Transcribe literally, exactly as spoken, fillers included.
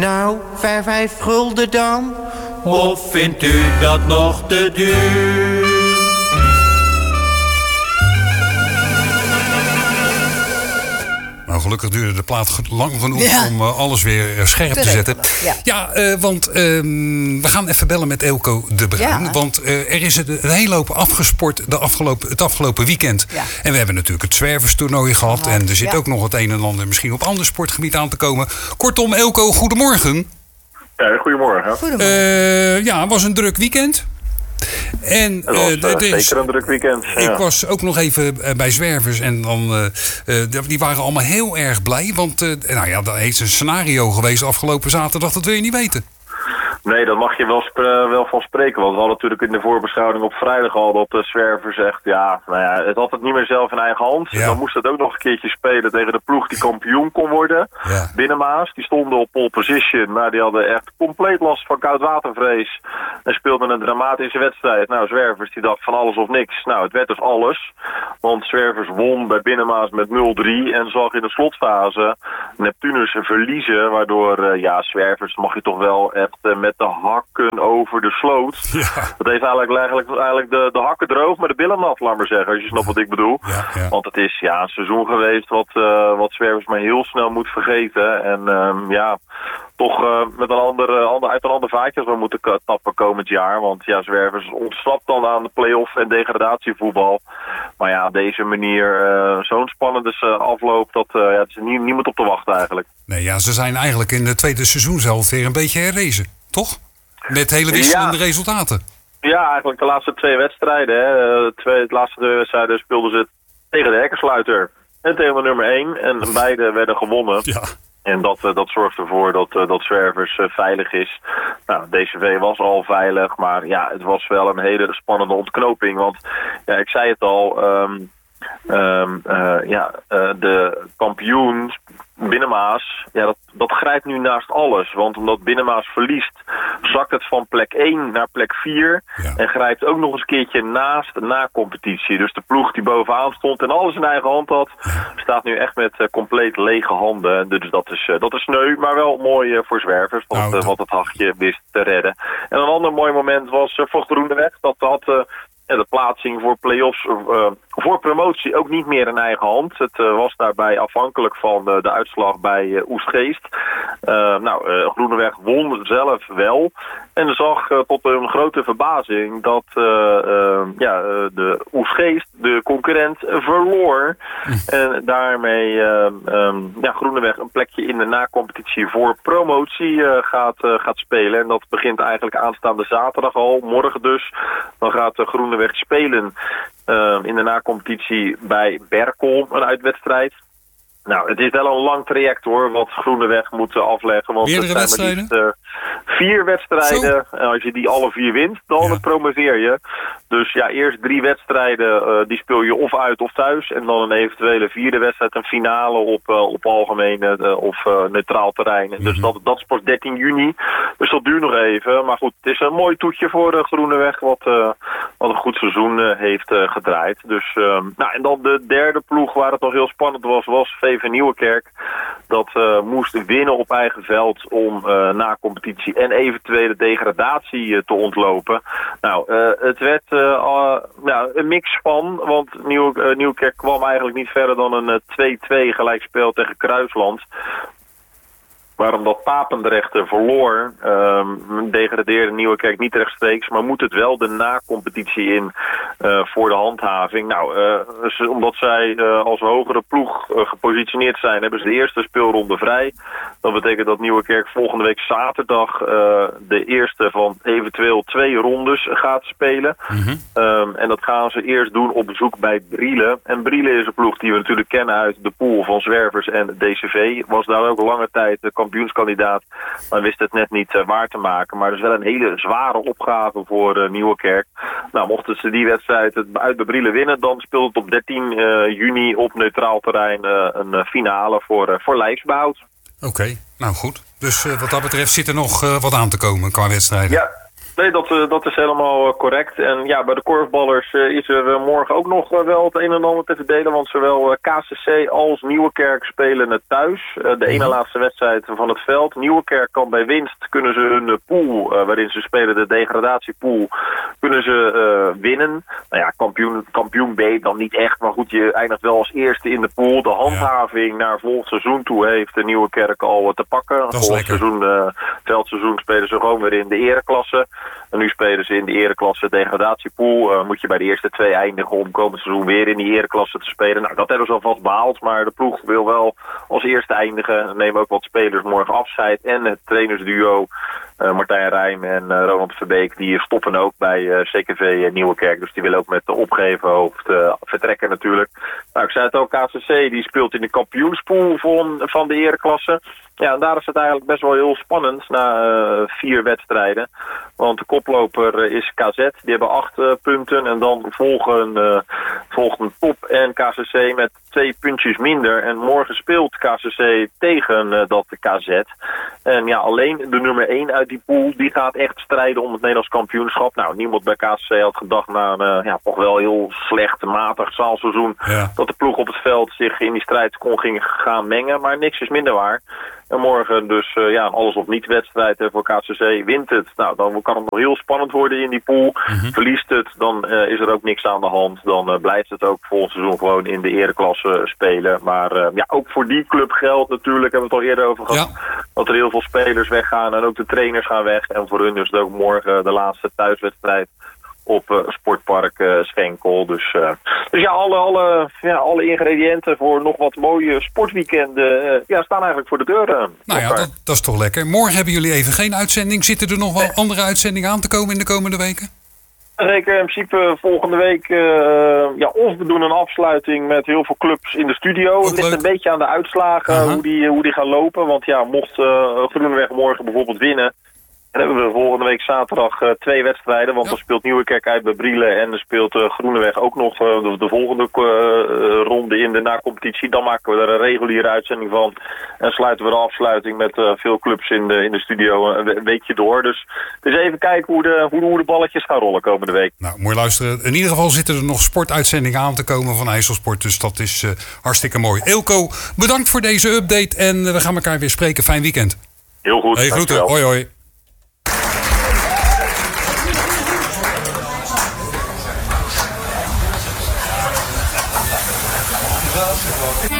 Nou, vijf, vijf gulden dan? Of vindt u dat nog te duur? Nou, gelukkig duurde de plaat lang genoeg Ja. om uh, alles weer uh, scherp te, te zetten. Ja, ja uh, want uh, we gaan even bellen met Eelco de Bruin. Ja. Want uh, er is een hele hoop afgesport de afgelopen, het afgelopen weekend. Ja. En we hebben natuurlijk het zwerverstoernooi gehad. Ja. En er zit Ja. ook nog het een en ander misschien op ander sportgebied aan te komen. Kortom, Eelco, goedemorgen. Ja, goedemorgen. Goedemorgen. Uh, ja, het was een druk weekend. En Het was uh, uh, is, zeker een druk weekend. Ik ja. was ook nog even uh, bij Zwervers en dan, uh, uh, die waren allemaal heel erg blij. Want uh, nou ja, dat heeft een scenario geweest afgelopen zaterdag, dat wil je niet weten. Nee, dat mag je wel, sp- wel van spreken. Want we hadden natuurlijk in de voorbeschouwing op vrijdag al dat de Zwervers echt, ja, nou ja, het had het niet meer zelf in eigen hand. Ja. Dan moest het ook nog een keertje spelen tegen de ploeg die kampioen kon worden. Ja. Binnenmaas, die stonden op pole position, maar die hadden echt compleet last van koudwatervrees. En speelden een dramatische wedstrijd. Nou, Zwervers die dacht van alles of niks. Nou, het werd dus alles. Want Zwervers won bij Binnenmaas met nul drie en zag in de slotfase Neptunus verliezen. Waardoor, uh, ja, Zwervers mag je toch wel echt uh, met de hakken over de sloot. Ja. Dat heeft eigenlijk, eigenlijk, eigenlijk de, de hakken droog, maar de billen nat, laat maar zeggen. Als je snapt wat ik bedoel. Ja, ja. Want het is ja, een seizoen geweest wat, uh, wat Zwervers maar heel snel moet vergeten. En um, ja, toch uh, met een ander, uh, ander, uit een ander vaatje we moeten k- tappen komend jaar. Want ja, Zwervers ontsnapt dan aan de play-off en degradatievoetbal. Maar ja, op deze manier uh, zo'n spannende uh, afloop, dat uh, ja, het is nie- niemand op te wachten eigenlijk. Nee, ja, ze zijn eigenlijk in de tweede seizoenshelft weer een beetje herrezen, toch? Met hele wisselende Ja. resultaten. Ja, eigenlijk de laatste twee wedstrijden. Hè. Uh, twee, de laatste twee wedstrijden speelden ze tegen de hekkensluiter en tegen de nummer één. En beide werden gewonnen. Ja. En dat, uh, dat zorgt ervoor dat, uh, dat Zwervers uh, veilig is. Nou, D C V was al veilig, maar ja, het was wel een hele spannende ontknoping. Want ja, ik zei het al, um, um, uh, ja, uh, de kampioen Binnenmaas, ja, dat, dat grijpt nu naast alles. Want omdat Binnenmaas verliest, zakt het van plek één naar plek vier. Ja. En grijpt ook nog eens een keertje naast de na-competitie. Dus de ploeg die bovenaan stond en alles in eigen hand had, staat nu echt met uh, compleet lege handen. Dus dat is, uh, dat is sneu, maar wel mooi uh, voor Zwervers. Want, Nou, uh, wat het hachje wist te redden. En een ander mooi moment was uh, voor Groeneweg. Dat had uh, de plaatsing voor play-offs, uh, voor promotie ook niet meer in eigen hand. Het uh, was daarbij afhankelijk van uh, de uitslag bij uh, Oestgeest. Uh, nou, uh, Groeneweg won zelf wel. En zag uh, tot een grote verbazing dat uh, uh, ja, uh, de Oestgeest, de concurrent, uh, verloor. Hm. En daarmee uh, um, ja, Groeneweg een plekje in de na-competitie voor promotie uh, gaat, uh, gaat spelen. En dat begint eigenlijk aanstaande zaterdag al, morgen dus. Dan gaat uh, Groeneweg spelen uh, in de na-competitie bij Berkel, een uitwedstrijd. Nou, het is wel een lang traject hoor, wat Groeneweg moet uh, afleggen. Want Meerdere het zijn wedstrijden? maar liefst, uh, vier wedstrijden. En als je die alle vier wint, dan Ja. promoveer je. Dus ja, eerst drie wedstrijden, uh, die speel je of uit of thuis. En dan een eventuele vierde wedstrijd, een finale op, uh, op algemeen uh, of uh, neutraal terrein. Mm-hmm. Dus dat, dat is pas dertien juni. Dus dat duurt nog even. Maar goed, het is een mooi toetje voor uh, Groeneweg, wat, uh, wat een goed seizoen uh, heeft uh, gedraaid. Dus, uh, nou, en dan de derde ploeg waar het nog heel spannend was, was V V Nieuwekerk. Dat uh, moest winnen op eigen veld om uh, na competitie en eventuele degradatie uh, te ontlopen. Nou, uh, het werd uh, uh, nou, een mix van, want Nieuw, uh, Nieuwekerk kwam eigenlijk niet verder dan een uh, twee-twee gelijkspel tegen Kruisland. Waarom dat Papendrecht verloor, um, degradeerde Nieuwekerk niet rechtstreeks, maar moet het wel de na-competitie in uh, voor de handhaving. Nou, uh, dus omdat zij uh, als hogere ploeg uh, gepositioneerd zijn, hebben ze de eerste speelronde vrij. Dat betekent dat Nieuwekerk volgende week zaterdag uh, de eerste van eventueel twee rondes gaat spelen. Mm-hmm. Um, en dat gaan ze eerst doen op bezoek bij Brielen. En Brielen is een ploeg die we natuurlijk kennen uit de pool van Zwervers en D C V. Was daar ook lange tijd de kampioenskandidaat, maar wist het net niet uh, waar te maken. Maar het is wel een hele zware opgave voor uh, Nieuwekerk. Nou, mochten ze die wedstrijd uit bij Brielen winnen, dan speelt het op dertien juni op neutraal terrein uh, een uh, finale voor, uh, voor lijfsbehoud. Oké, okay, nou goed. Dus uh, wat dat betreft zit er nog uh, wat aan te komen qua wedstrijden. Ja. Nee, dat, uh, dat is helemaal uh, correct. En ja, bij de korfballers uh, is er uh, morgen ook nog uh, wel het een en ander te verdelen. Want zowel uh, K C C als Nieuwekerk spelen het thuis. Uh, de ene laatste wedstrijd van het veld. Nieuwekerk kan bij winst, kunnen ze hun uh, pool, uh, waarin ze spelen de degradatiepool, kunnen ze uh, winnen. Nou ja, kampioen, kampioen B dan niet echt. Maar goed, je eindigt wel als eerste in de pool. De handhaving naar volgend seizoen toe heeft de Nieuwekerk al uh, te pakken. Volgend seizoen, uh, veldseizoen spelen ze gewoon weer in de ereklasse. En nu spelen ze in de ereklasse degradatiepool. Uh, moet je bij de eerste twee eindigen om komend seizoen weer in die ereklasse te spelen. Nou, dat hebben ze alvast behaald, maar de ploeg wil wel als eerste eindigen. Er nemen ook wat spelers morgen afscheid. En het trainersduo uh, Martijn Rijm en uh, Ronald Verbeek, die stoppen ook bij uh, C K V Nieuwekerk. Dus die willen ook met de opgeven hoofd uh, vertrekken natuurlijk. Nou, ik zei het ook, K C C die speelt in de kampioenspool van, van de ereklasse. Ja, en daar is het eigenlijk best wel heel spannend na uh, vier wedstrijden. Want de koploper uh, is K Z, die hebben acht uh, punten. En dan volgen, uh, volgen Top en K C C met twee puntjes minder. En morgen speelt K C C tegen uh, dat K Z. En ja, alleen de nummer één uit die pool, die gaat echt strijden om het Nederlands kampioenschap. Nou, niemand bij K C C had gedacht na een uh, ja, toch wel heel slecht, matig zaalseizoen, ja, dat de ploeg op het veld zich in die strijd kon ging gaan mengen. Maar niks is minder waar. En morgen dus uh, ja, een alles of niet wedstrijd uh, voor K C C. Wint het, nou, dan kan het nog heel spannend worden in die pool. Mm-hmm. Verliest het, dan uh, is er ook niks aan de hand. Dan uh, blijft het ook volgend seizoen gewoon in de ereklasse spelen. Maar uh, ja, ook voor die club geldt natuurlijk, hebben we het al eerder over gehad, ja, dat er heel veel spelers weggaan en ook de trainers gaan weg. En voor hun is het ook morgen de laatste thuiswedstrijd op uh, Sportpark uh, Schenkel. Dus, uh, dus ja, alle, alle, ja, alle ingrediënten voor nog wat mooie sportweekenden uh, ja, staan eigenlijk voor de deur. Uh, nou ja, dat, dat is toch lekker. Morgen hebben jullie even geen uitzending. Zitten er nog wel nee. andere uitzendingen aan te komen in de komende weken? Zeker, in principe volgende week, uh, ja, of we doen een afsluiting met heel veel clubs in de studio. Ook het ligt leuk. Een beetje aan de uitslagen, uh-huh. hoe, die, hoe die gaan lopen. Want ja, mocht uh, Groeneweg morgen bijvoorbeeld winnen, dan hebben we volgende week zaterdag uh, twee wedstrijden. Want ja, dan speelt Nieuwekerk uit bij Brielen en dan speelt uh, Groeneweg ook nog uh, de, de volgende uh, ronde in de na-competitie. Dan maken we er een reguliere uitzending van. En sluiten we de afsluiting met uh, veel clubs in de, in de studio een weekje door. Dus, dus even kijken hoe de, hoe, hoe de balletjes gaan rollen komende week. Nou, mooi luisteren. In ieder geval zitten er nog sportuitzendingen aan te komen van IJsselsport. Dus dat is uh, hartstikke mooi. Eelco, bedankt voor deze update. En uh, we gaan elkaar weer spreken. Fijn weekend. Heel goed. Hey, groeten. Hoi, hoi. Thank you.